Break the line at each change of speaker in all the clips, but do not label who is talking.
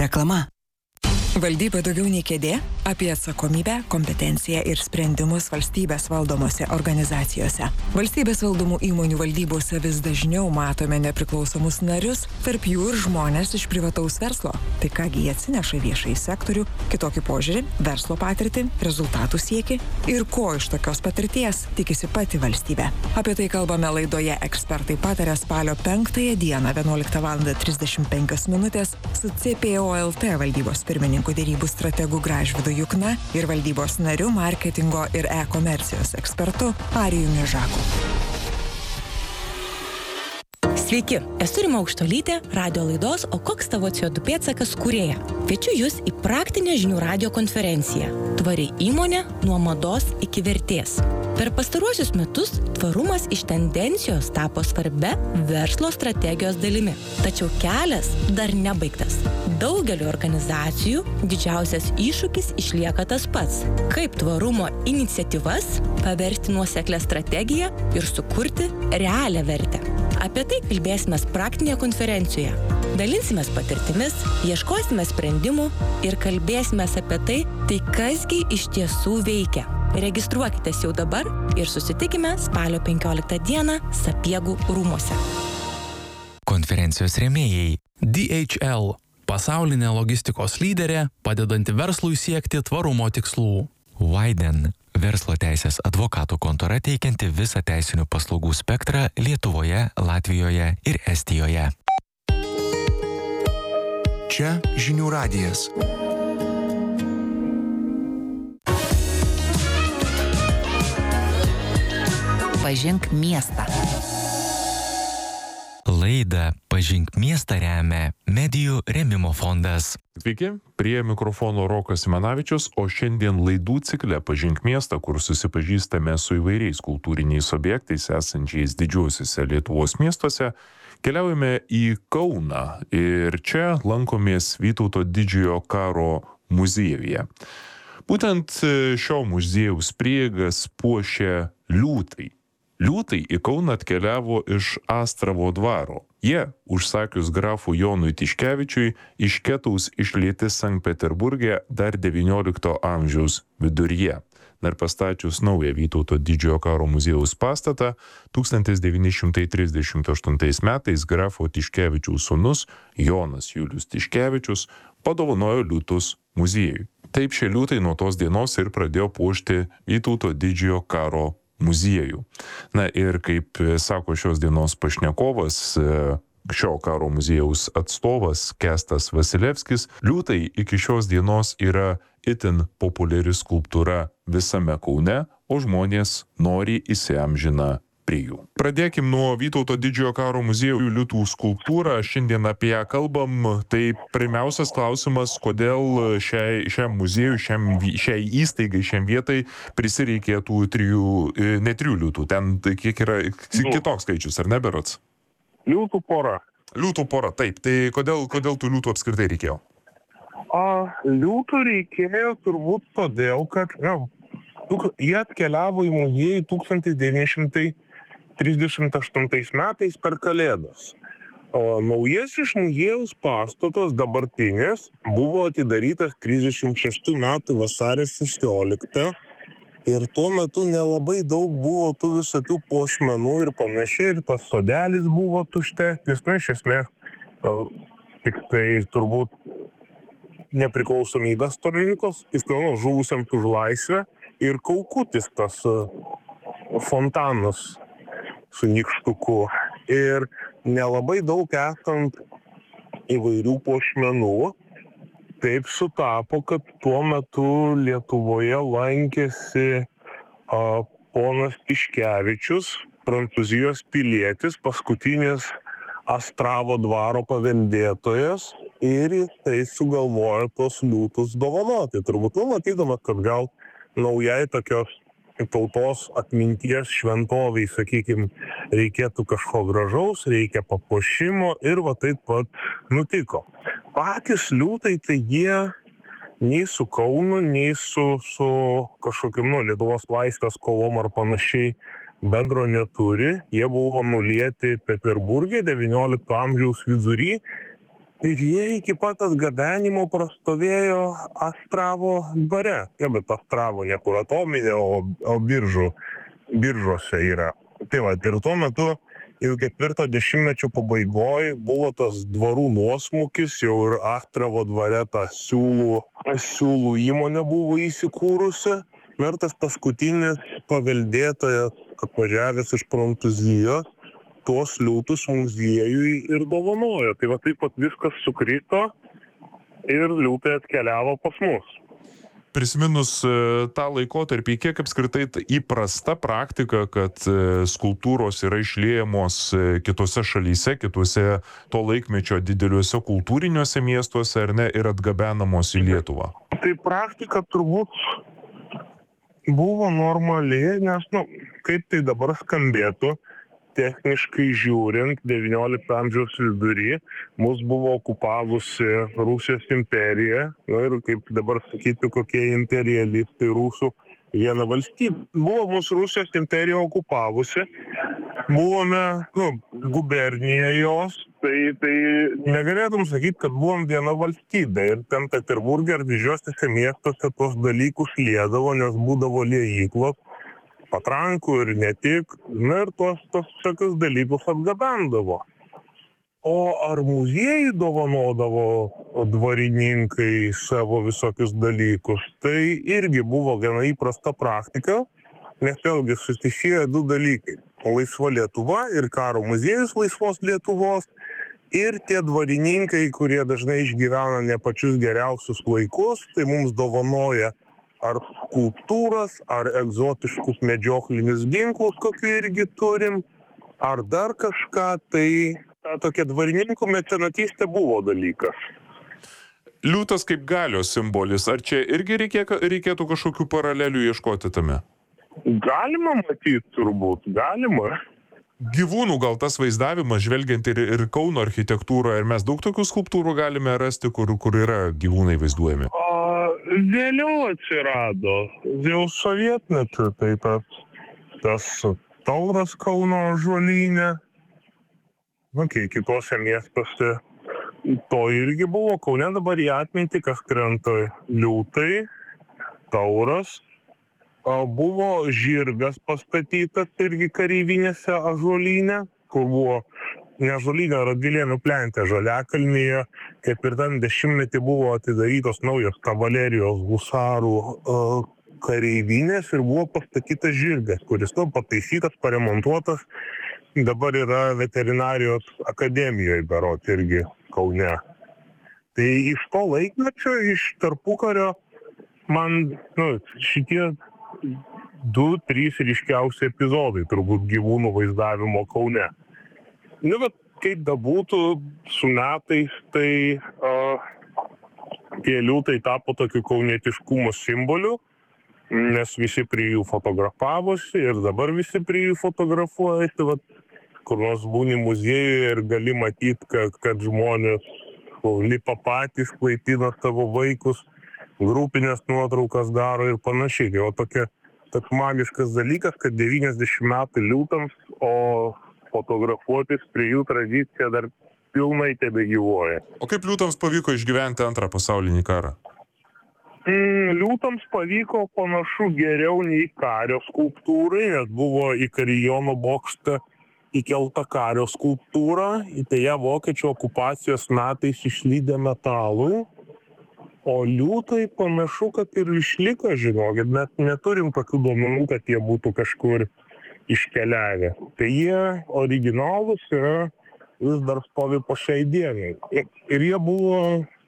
Reklama. Valdyba daugiau nei kėdė apie atsakomybę, kompetenciją ir sprendimus valstybės valdomose organizacijose. Valstybės valdomų įmonių valdybose vis dažniau matome nepriklausomus narius, tarp jų ir žmonės iš privataus verslo. Tai kągi jie atsineša viešąjį sektorių, kitokį požiūrį, verslo patirtį, rezultatų siekį ir ko iš tokios patirties tikisi pati valstybė. Apie tai kalbame laidoje Ekspertai pataria spalio 5 dieną 11:35 su CPO.lt valdybos pirmininku dėrybų strategu Gražvydu Jukna ir valdybos nariu marketingo ir e-komercijos ekspertu Arijumi Žaku.
Sveiki, esu Rima Aukštuolytė, radio laidos O koks tavo CO2 pėdsakas kūrėja. Kviečiu jūs į praktinę žinių radijo konferenciją Tvari įmonė nuo mados iki vertės. Per pastaruosius metus tvarumas iš tendencijos tapo svarbia verslo strategijos dalimi. Tačiau kelias dar nebaigtas. Daugeliu organizacijų didžiausias iššūkis išlieka tas pats. Kaip tvarumo iniciatyvas paversti nuoseklią strategiją ir sukurti realią vertę. Apie tai kalbėsime praktinėje konferencijoje. Dalinsimės patirtimis, ieškosime sprendimų ir kalbėsime apie tai kasgi iš tiesų veikia. Registruokitės jau dabar ir susitikime spalio 15 dieną Sapiegų rūmuose.
Konferencijos rėmėjai DHL – pasaulinė logistikos lyderė, padedanti verslui siekti tvarumo tikslų. Widen – verslo teisės advokatų kontora teikianti visą teisinių paslaugų spektrą Lietuvoje, Latvijoje ir Estijoje.
Čia žinių radijas.
Pažink miestą.
Laidą Pažink miestą remia Medijų rėmimo fondas.
Sveiki, prie mikrofono Rokas Simanavičius, o šiandien laidų cikle Pažink miestą, kur susipažįstame su įvairiais kultūriniais objektais esančiais didžiuosiuose Lietuvos miestuose, keliaujame į Kauną ir čia lankomės Vytauto didžiojo karo muziejuje. Būtent šio muziejaus prieigas puošia liūtai. Liūtai į Kauną atkeliavo iš Astravo dvaro. Jie, užsakius grafui Jonui Tiškevičiui, iš Ketaus išlieti Sankt Peterburge dar XIX amžiaus viduryje. Dar pastačius naują Vytauto didžiojo karo muziejaus pastatą, 1938 metais grafo Tiškevičiaus sūnus Jonas Julius Tiškevičius padovanojo liūtus muziejui. Taip šie liūtai nuo tos dienos ir pradėjo puošti Vytauto didžiojo karo muziejų. Na ir kaip sako šios dienos pašnekovas, šio karo muziejaus atstovas Kęstas Vasilevskis, liūtai iki šios dienos yra itin populiari skulptūra visame Kaune, o žmonės nori įsiamžina prie jų. Pradėkim nuo Vytauto didžiojo karo muziejų liūtų skulptūrą. Šiandien apie ją kalbam. Tai pirmiausias klausimas, kodėl šiam muziejui, šiai įstaigai, šiam vietai prisireikė tų ne trijų liūtų. Ten kiek yra kitoks skaičius, ar ne, berods?
Liūtų pora.
Liūtų pora, taip. Tai kodėl tų liūtų apskritai reikėjo?
Liūtų reikėjo turbūt todėl, kad jie atkeliavo į muziejų 1938 metais per Kalėdas. Naujasis muziejaus pastatas dabartinis buvo atidarytas 36 metų vasario 16 ir tuo metu nelabai daug buvo tų visokių puošmenų ir panašiai, ir tas sodelis buvo tuštesnis, iš esmės tik tai turbūt nepriklausomybės stalininkas, žuvusiam už laisvę ir Kaukutis tas fontanas su nykštuku. Ir nelabai daug esant įvairių puošmenų, taip sutapo, kad tuo metu Lietuvoje lankėsi ponas Tiškevičius, Prancūzijos pilietis, paskutinis Astravo dvaro paveldėtojas, ir jisai sugalvojo tos liūtus dovanoti. Turbūt matydamas, kad gal naujai tokios tautos atminties šventoviai, sakykime, reikėtų kažko gražaus, reikia papuošimo ir taip pat nutiko. Patys liūtai, tai jie nei su Kaunu, nei su kažkokiam Lietuvos laisvės kovom ar panašiai bendro neturi. Jie buvo nulieti Peterburge 19 amžiaus vidury Ir jie iki pat atgabenimo prastovėjo Astravo dvare. Bet Astravo ne kur atominė, o biržuose yra. Tai va, ir tuo metu jau 4 dešimtmečio pabaigoje buvo tas dvarų nuosmukis, jau ir Astravo dvare ta siūlų įmonė buvo įsikūrusi. Ir tas paskutinis paveldėtojas atvažiavęs iš Prancūzijos tuos liūtus muziejui ir dovanojo. Tai va taip pat viskas sukrito ir liūtai atkeliavo pas mus.
Prisiminus tą laikotarpį, kiek apskritai įprasta praktika, kad skulptūros yra išliejamos kitose šalyse, kitose to laikmečio dideliuose kultūriniuose miestuose ar ne, ir atgabenamos į Lietuvą?
Tai praktika turbūt buvo normali, nes, kaip tai dabar skambėtų, techniškai žiūrint, 19 amžiaus vidury mus buvo okupavusi Rusijos imperija, ir kaip dabar sakyti, kokie imperialistai rusų, viena valstybė. Buvo mūsų Rusijos imperija okupavusi, buvome gubernija jos, tai negalėtum sakyti, kad buvom viena valstybė. Ir ten Peterburge ar didžiuosiuose miestuose tos dalykus liedavo, nes būdavo liejyklos, patrankų ir ne tik, ir tos tokius dalykus atgabendavo. O ar muziejai dovanodavo dvarininkai savo visokius dalykus, tai irgi buvo gana įprasta praktika, nes vėlgi susisieja 2 dalykai. Laisva Lietuva ir karo muziejus laisvos Lietuvos ir tie dvarininkai, kurie dažnai išgyvena ne pačius geriausius laikus, tai mums dovanoja ar skulptūras, ar egzotiškus medžioklinius ginklus, kokių irgi turim, ar dar kažką, tai tokia dvarininkų mecenatystė buvo dalykas.
Liūtas kaip galios simbolis, ar čia irgi reikėtų kažkokių paralelių ieškoti tame?
Galima matyti turbūt, galima.
Gyvūnų gal tas vaizdavimas, žvelgiant ir Kauno architektūrą, ir mes daug tokių skulptūrų galime rasti, kur yra gyvūnai vaizduojami?
Vėliau atsirado, jau sovietmečiu, tai tas tauras Kauno ąžuolyne, kitose miestuose to irgi buvo. Kaune dabar į atmintį, kas krenta liūtai, tauras. Buvo žirgas pastatytas irgi kareivinėse ąžuolyne, kur buvo ne ąžuolyne, Radvilėnų plente Žaliakalnyje. 4 dešimtmetį buvo atidarytos naujos kavalerijos husarų kareivinės ir buvo pastatytas žirgas, kuris pataisytas, paremontuotas. Dabar yra veterinarijos akademijoje berot irgi Kaune. Tai iš to laikmečio, iš tarpukario, man šitie 2-3 ryškiausi epizodai turbūt gyvūnų vaizdavimo Kaune. Bet kaip bebūtų, su metais tai tie liūtai tapo tokiu kaunietiškumo simboliu, nes visi prie jų fotografavosi ir dabar visi prie jų fotografuojasi. Kur nors būni muziejuje ir gali matyti, kad žmonės lipa patys, klaitina savo vaikus, grupinės nuotraukas daro ir panašiai. Tai toks magiškas dalykas, kad 90 metų liūtams, o fotografuotis prie jų tradicija dar pilnai tebegyvuoja.
O kaip liūtams pavyko išgyventi Antrą pasaulinį karą?
Liūtams pavyko panašu geriau nei kario skulptūrai, nes buvo į Karijono bokštą įkelta kario skulptūra, tai ją vokiečių okupacijos metais išlydė metalui. O liūtai panašu, kad ir išliko, žinokit, net neturim tokių duomenų, kad jie būtų kažkur iškeliavę. Tai jie originalus yra, vis dar stovi po šiai dienai. Ir jie buvo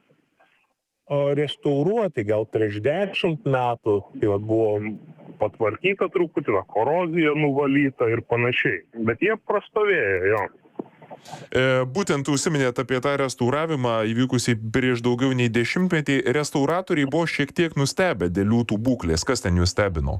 restauruoti gal prieš 10 metų, tai buvo patvarkyta truputį, korozija nuvalyta ir panašiai. Bet jie prastovėjo, jo.
Būtent užsiminėt apie tą restauravimą įvykusį prieš daugiau nei 10 metį. Restauratoriai buvo šiek tiek nustebę dėl liūtų būklės. Kas ten jūs stebino?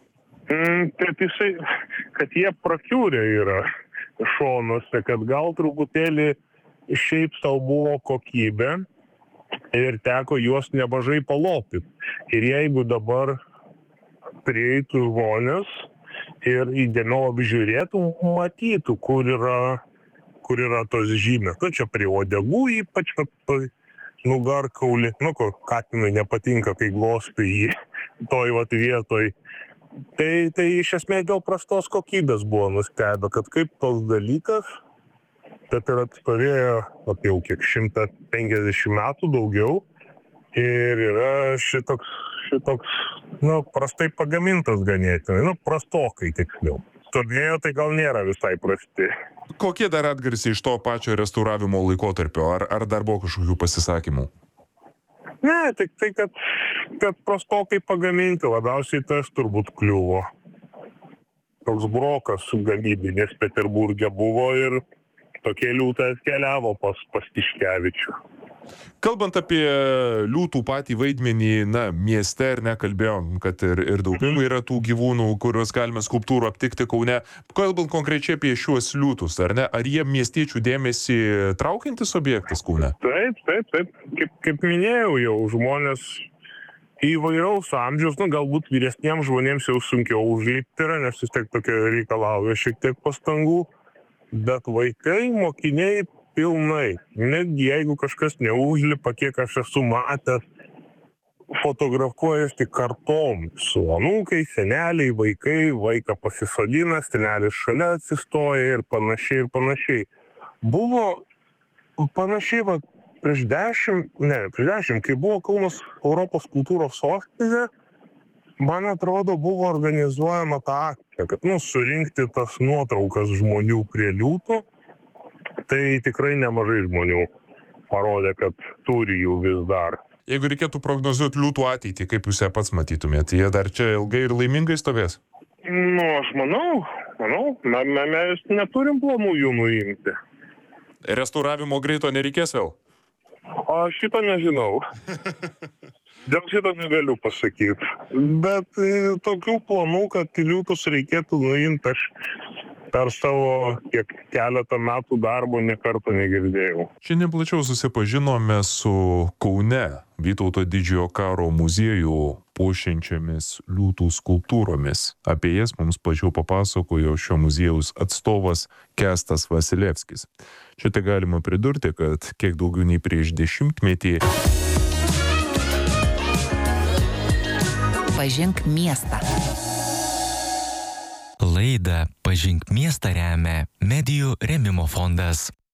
Kad jie prakiūrė yra šonuose, kad gal truputėlį šiaip sau buvo kokybė ir teko juos nemažai palopyti. Ir jeigu dabar prieitų žmonės ir įdėmiau apžiūrėtų, matytų, kur yra tos žymės. Nu, čia prie uodegų ypač, nugarkaulį, kur katinui nepatinka, kai glostai jį toj vietoj. Tai iš esmės dėl prastos kokybės buvo nustebę, kad kaip toks dalykas, bet ir atstovėjo apie jau kiek 150 metų daugiau ir yra šitoks prastai pagamintas ganėtinai, prastokai tiksliau. Todėl tai gal nėra visai prasti.
Kokie dar atgarsiai iš to pačio restauravimo laikotarpio? Ar dar buvo kažkokių pasisakymų?
Ne, tik tai, kad prastokai pagaminti, labiausiai tas turbūt kliuvo. Toks brokas gamybinis Peterburge buvo ir tokie liūtai atkeliavo pas Tiškevičių.
Kalbant apie liūtų patį vaidmenį, mieste ir nekalbėjom, kad ir daugumai yra tų gyvūnų, kuriuos galime skulptūrų aptikti Kaune. Kalbant konkrečiai apie šiuos liūtus, ar ne? Ar jie miestiečių dėmesį traukiantis objektas Kaune?
Taip. Kaip minėjau, jau žmonės įvairaus amžiaus, galbūt vyresniems žmonėms jau sunkiau užlipti yra, nes vis tiek tokia reikalauja šiek tiek pastangų, bet vaikai, mokiniai pilnai. Netgi jeigu kažkas neužlipa, kiek aš esu matęs, fotografuojasi kartom su anūkais, seneliai, vaiką pasisodina, senelis šalia atsistoja ir panašiai. Buvo panašiai prieš 10, kai buvo Kaunas Europos kultūros sostinė, man atrodo, buvo organizuojama ta akcija, kad surinkti tas nuotraukas žmonių prie liūtų. Tai tikrai nemažai žmonių parodė, kad turi jų vis dar.
Jeigu reikėtų prognozuoti liūtų ateitį, kaip jūs ją pats matytumėte, jie dar čia ilgai ir laimingai stovės?
Aš manau, mes neturim planų jų nuimti.
Restauravimo greito nereikės vėl?
Aš šito nežinau. Dėl šito negaliu pasakyti. Bet tokių planų, kad liūtus reikėtų nuimti, aš per savo keletą metų darbo nė karto negirdėjau.
Šiandien plačiau susipažinome su Kaune Vytauto didžiojo karo muziejų puošiančiamis liūtų skulptūromis. Apie jas mums plačiau papasakojo šio muziejaus atstovas Kęstas Vasilevskis. Čia tai galima pridurti, kad kiek daugiau nei prieš 10 metį
Pažink miestą.
Laidą Pažink miestą remia Medijų rėmimo fondas.